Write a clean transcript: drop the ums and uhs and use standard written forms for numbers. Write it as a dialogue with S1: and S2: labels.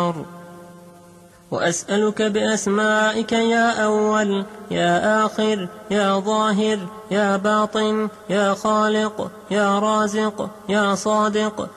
S1: النار. وأسألك بأسمائك يا أول يا آخر يا ظاهر يا باطن يا خالق يا رازق يا صادق